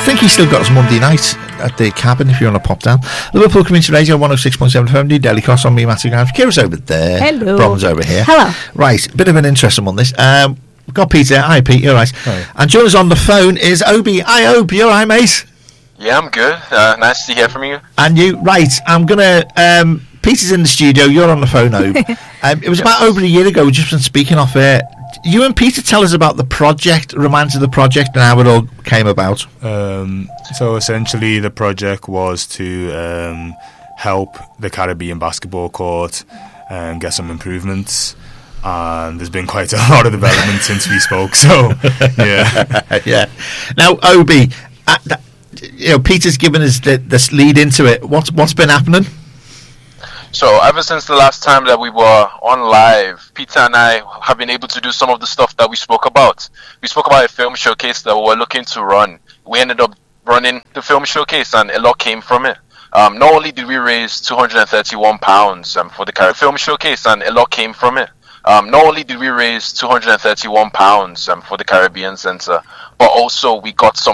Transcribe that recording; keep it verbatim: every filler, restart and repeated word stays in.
think he's still got his Monday night at the Cabin if you want to pop down. Liverpool Community Radio one oh six point seven F M, New Delhi Cross on me, Matthew Grimes. Kira's over there. Hello. Bron's over here. Hello. Right, bit of an interesting one this. Um, we've got Peter. Hi, Pete. You're right. Hi. And joining us on the phone is Obi. Hi, Obi. You're right, mate. Yeah, I'm good. Uh, nice to hear from you. And you, right? I'm gonna. Um, Peter's in the studio. You're on the phone, Obi. um, it was about over a year ago. We've just been speaking off air. You and Peter tell us about the project, remind us of the project and how it all came about. Um, so essentially the project was to um, help the Caribbean basketball court and get some improvements. And there's been quite a lot of development since we spoke, so yeah. yeah. Now, Obi, uh, that, you know, Peter's given us the, this lead into it. What's what's been happening? So ever since the last time that we were on live, Peter and I have been able to do some of the stuff that we spoke about. We spoke about a film showcase that we were looking to run. We ended up running the film showcase, and a lot came from it. Um, not only did we raise two hundred thirty-one pounds um, for the Caribbean Film Showcase, and a lot came from it. Um, not only did we raise two hundred thirty-one pounds um, for the Caribbean Centre, but also we got some